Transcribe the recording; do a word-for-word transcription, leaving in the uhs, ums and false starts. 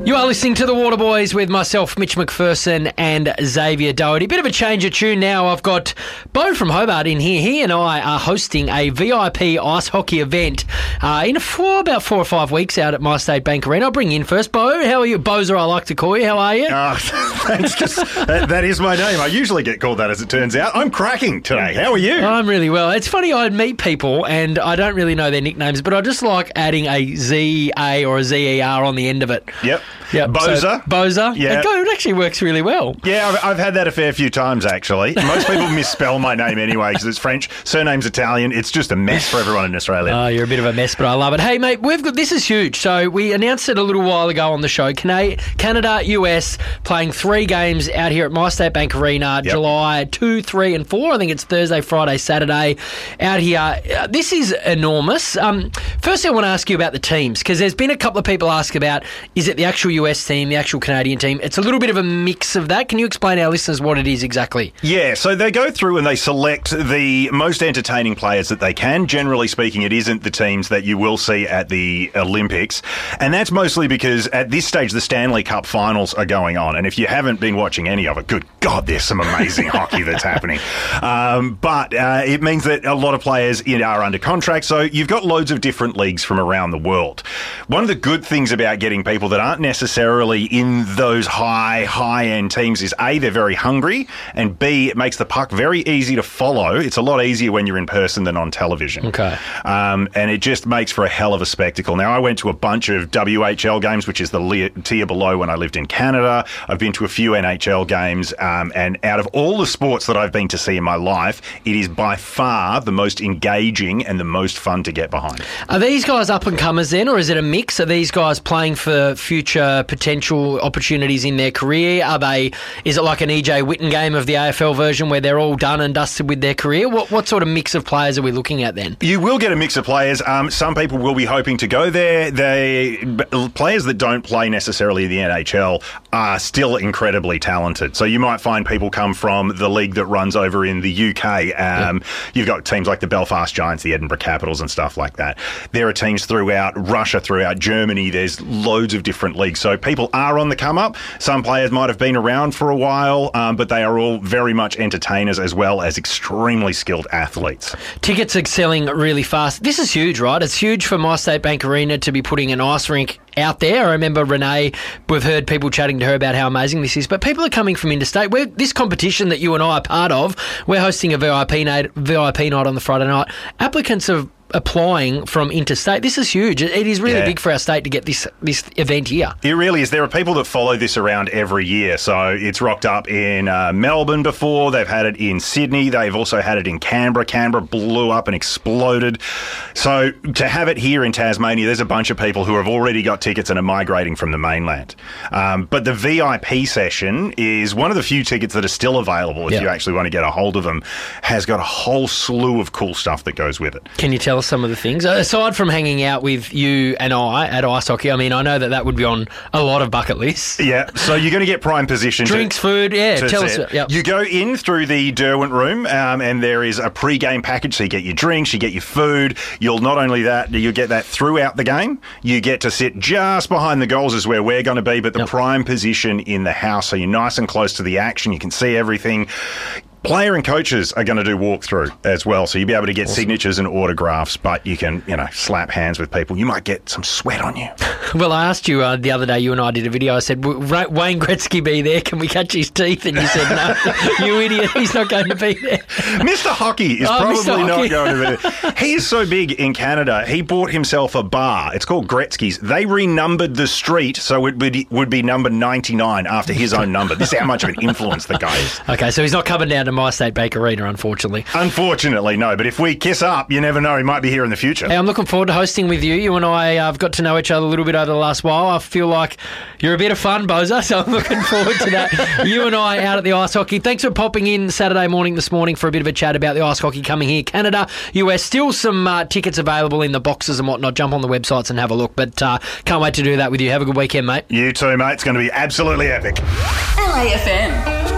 You are listening to The Waterboys with myself, Mitch McPherson, and Xavier Doherty. Bit of a change of tune now. I've got Bo from Hobart in here. He and I are hosting a V I P ice hockey event uh, in for about four or five weeks out at MyState Bank Arena. I'll bring you in first. Bo, how are you? Bozer, I like to call you. How are you? Oh, thanks. Just, that, that is my name. I usually get called that, as it turns out. I'm cracking today. How are you? I'm really well. It's funny, I meet people and I don't really know their nicknames, but I just like adding a Z A or a Z E R on the end of it. Yep. Yep. Bozer. So, Bozer. Yeah. It, it actually works really well. Yeah, I've, I've had that a fair few times, actually. Most people misspell my name anyway because it's French. Surname's Italian. It's just a mess for everyone in Australia. Oh, you're a bit of a mess, but I love it. Hey, mate, we've got this is huge. So we announced it a little while ago on the show. Canada, Canada U S playing three games out here at MyState Bank Arena, Yep. July two, three, and four. I think it's Thursday, Friday, Saturday out here. Uh, this is enormous. Um, firstly, I want to ask you about the teams because there's been a couple of people ask about, is it the actual U S team, the actual Canadian team? It's a little bit of a mix of that. Can you explain to our listeners what it is exactly? Yeah, so they go through and they select the most entertaining players that they can. Generally speaking, it isn't the teams that you will see at the Olympics. And that's mostly because at this stage, the Stanley Cup finals are going on. And if you haven't been watching any of it, good God, there's some amazing hockey that's happening. Um, but uh, it means that a lot of players are under contract. So you've got loads of different leagues from around the world. One of the good things about getting people that aren't necessarily in those high, high-end teams is A, they're very hungry, and B, it makes the puck very easy to follow. It's a lot easier when you're in person than on television. Okay. Um, and it just makes for a hell of a spectacle. Now, I went to a bunch of W H L games, which is the le- tier below when I lived in Canada. I've been to a few N H L games, um, and out of all the sports that I've been to see in my life, it is by far the most engaging and the most fun to get behind. Are these guys up-and-comers then, or is it a mix? Are these guys playing for future potential opportunities in their career? Are they? Is it like an E J Whitten game of the A F L version where they're all done and dusted with their career? What what sort of mix of players are we looking at then? You will get a mix of players. Um, some people will be hoping to go there. They players that don't play necessarily in the N H L are still incredibly talented. So you might find people come from the league that runs over in the U K. Um, yep. You've got teams like the Belfast Giants, the Edinburgh Capitals and stuff like that. There are teams throughout Russia, throughout Germany. There's loads of different leagues. So people are on the come up. Some players might have been around for a while, um, but they are all very much entertainers as well as extremely skilled athletes. Tickets are selling really fast. This is huge, right? It's huge for MyState Bank Arena to be putting an ice rink out there. I remember Renee, we've heard people chatting to her about how amazing this is, but people are coming from interstate. We're, this competition that you and I are part of, we're hosting a V I P night, V I P night on the Friday night. Applicants have applying from interstate. This is huge. It is really yeah. big for our state to get this this event here. It really is. There are people that follow this around every year. So it's rocked up in uh, Melbourne before. They've had it in Sydney. They've also had it in Canberra. Canberra blew up and exploded. So to have it here in Tasmania, there's a bunch of people who have already got tickets and are migrating from the mainland. Um, but the V I P session is one of the few tickets that are still available if yeah. you actually want to get a hold of them. Has got a whole slew of cool stuff that goes with it. Can you tell us some of the things? Aside from hanging out with you and I at ice hockey, I mean, I know that that would be on a lot of bucket lists. Yeah, so you're going to get prime position. Drinks, to, food, yeah, to tell set. us. Yep. You go in through the Derwent room um, and there is a pre-game package, so you get your drinks, you get your food. You'll not only that, you get that throughout the game. You get to sit just behind the goals is where we're going to be, but the yep. prime position in the house, so you're nice and close to the action. You can see everything. Player and coaches are going to do walkthrough as well, so you'll be able to get awesome. signatures and autographs, but you can, you know, slap hands with people. You might get some sweat on you. Well, I asked you uh, the other day, you and I did a video, I said, will Wayne Gretzky be there? Can we catch his teeth? And you said, no, you idiot, he's not going to be there. Mister Hockey is oh, probably Mister not Hockey. going to be there. He is so big in Canada, he bought himself a bar. It's called Gretzky's. They renumbered the street, so it would, would be number ninety-nine after his own number. This is how much of an influence the guy is. Okay, so he's not coming down to MyState Bank Arena, unfortunately. Unfortunately, no. But if we kiss up, you never know. He might be here in the future. Hey, I'm looking forward to hosting with you. You and I have uh, got to know each other a little bit over the last while. I feel like you're a bit of fun, Bozer, so I'm looking forward to that. You and I out at the ice hockey. Thanks for popping in Saturday morning this morning for a bit of a chat about the ice hockey coming here. Canada, U S, still some uh, tickets available in the boxes and whatnot. Jump on the websites and have a look. But uh, can't wait to do that with you. Have a good weekend, mate. You too, mate. It's going to be absolutely epic. L A F M.